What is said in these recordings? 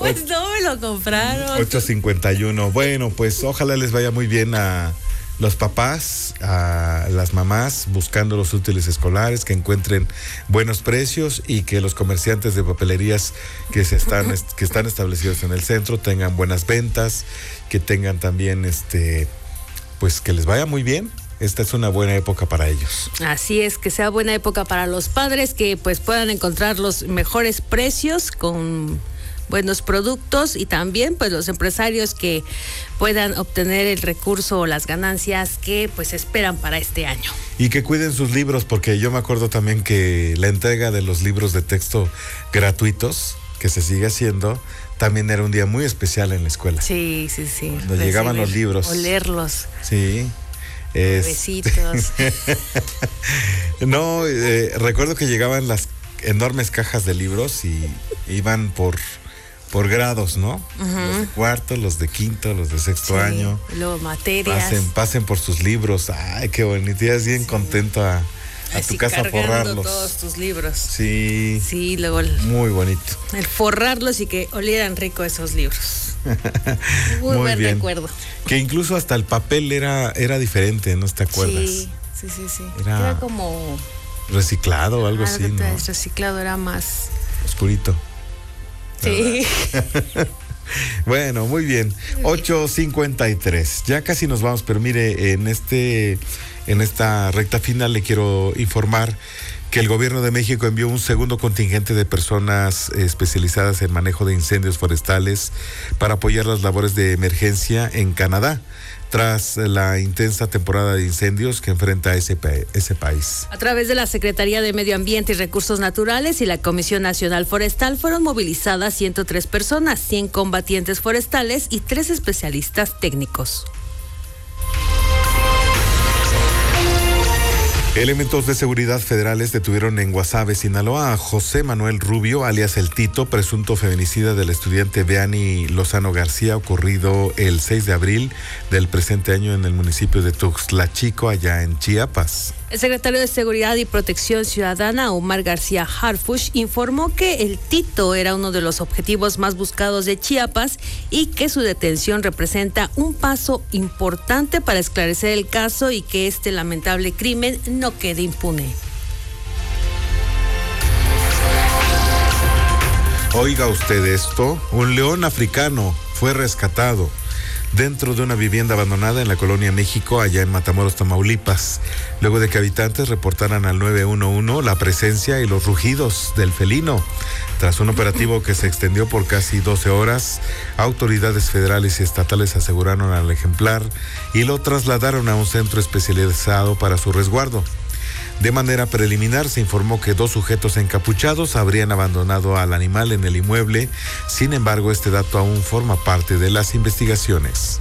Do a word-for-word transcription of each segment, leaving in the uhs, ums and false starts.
Pues no me lo compraron. ocho cincuenta y uno. Bueno, pues ojalá les vaya muy bien a los papás, a las mamás buscando los útiles escolares, que encuentren buenos precios y que los comerciantes de papelerías que se están que están establecidos en el centro tengan buenas ventas, que tengan también este pues que les vaya muy bien. Esta es una buena época para ellos. Así es, que sea buena época para los padres, que pues puedan encontrar los mejores precios con buenos productos, y también pues los empresarios que puedan obtener el recurso o las ganancias que pues esperan para este año. Y que cuiden sus libros, porque yo me acuerdo también que la entrega de los libros de texto gratuitos, que se sigue haciendo, también era un día muy especial en la escuela. Sí, sí, sí. Cuando Recibir, llegaban los libros. O leerlos. Sí. Es... Besitos. No, eh, recuerdo que llegaban las enormes cajas de libros y iban por... por grados, ¿no? Uh-huh. Los de cuarto, los de quinto, los de sexto sí, año. Luego materias. Pasen, pasen por sus libros. Ay, qué bonito. Ya es bien sí. contento a, a Así tu casa a forrarlos. Todos tus libros. Sí. Sí, luego el, muy bonito. El forrarlos y que olieran rico esos libros. Muy, muy buen bien. recuerdo. Que incluso hasta el papel era, era diferente, ¿no te acuerdas? Sí, sí, sí, sí. Era, era como reciclado o algo ah, así, ¿no? Reciclado era más oscurito. Sí. Bueno, muy bien. ocho cincuenta y tres. Ya casi nos vamos, pero mire, en este en esta recta final le quiero informar que el gobierno de México envió un segundo contingente de personas especializadas en manejo de incendios forestales para apoyar las labores de emergencia en Canadá, tras la intensa temporada de incendios que enfrenta ese, ese país. A través de la Secretaría de Medio Ambiente y Recursos Naturales y la Comisión Nacional Forestal fueron movilizadas ciento tres personas, cien combatientes forestales y tres especialistas técnicos. Elementos de seguridad federales detuvieron en Guasave, Sinaloa, a José Manuel Rubio, alias El Tito, presunto feminicida del estudiante Beani Lozano García, ocurrido el seis de abril del presente año en el municipio de Tuxtla Chico, allá en Chiapas. El secretario de Seguridad y Protección Ciudadana, Omar García Harfuch, informó que el Tito era uno de los objetivos más buscados de Chiapas y que su detención representa un paso importante para esclarecer el caso y que este lamentable crimen no quede impune. Oiga usted esto, un león africano fue rescatado dentro de una vivienda abandonada en la colonia México, allá en Matamoros, Tamaulipas, luego de que habitantes reportaran al nueve uno uno la presencia y los rugidos del felino. Tras un operativo que se extendió por casi doce horas, autoridades federales y estatales aseguraron al ejemplar y lo trasladaron a un centro especializado para su resguardo. De manera preliminar se informó que dos sujetos encapuchados habrían abandonado al animal en el inmueble. Sin embargo, este dato aún forma parte de las investigaciones.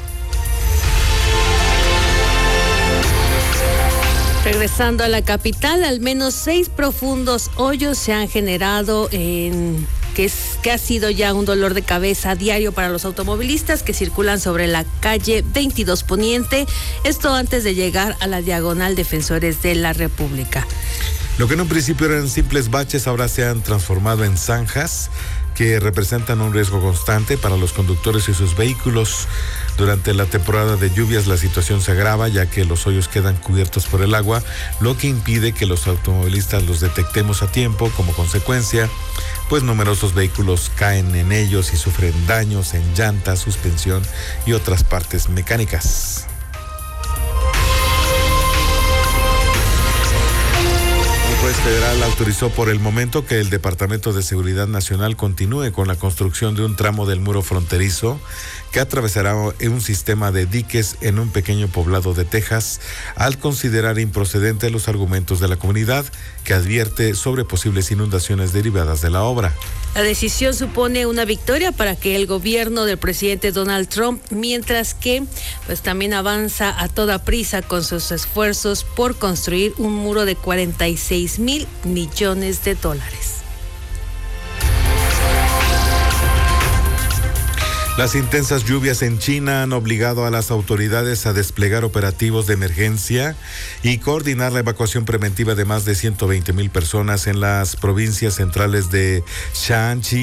Regresando a la capital, al menos seis profundos hoyos se han generado en que es que ha sido ya un dolor de cabeza diario para los automovilistas que circulan sobre la calle veintidós Poniente, esto antes de llegar a la diagonal Defensores de la República. Lo que en un principio eran simples baches ahora se han transformado en zanjas que representan un riesgo constante para los conductores y sus vehículos. Durante la temporada de lluvias la situación se agrava ya que los hoyos quedan cubiertos por el agua, lo que impide que los automovilistas los detectemos a tiempo. Como consecuencia, pues numerosos vehículos caen en ellos y sufren daños en llantas, suspensión y otras partes mecánicas. El juez federal autorizó por el momento que el Departamento de Seguridad Nacional continúe con la construcción de un tramo del muro fronterizo que atravesará un sistema de diques en un pequeño poblado de Texas, al considerar improcedentes los argumentos de la comunidad que advierte sobre posibles inundaciones derivadas de la obra. La decisión supone una victoria para que el gobierno del presidente Donald Trump, mientras que pues también avanza a toda prisa con sus esfuerzos por construir un muro de cuarenta y seis mil millones de dólares. Las intensas lluvias en China han obligado a las autoridades a desplegar operativos de emergencia y coordinar la evacuación preventiva de más de ciento veinte mil personas en las provincias centrales de Shanxi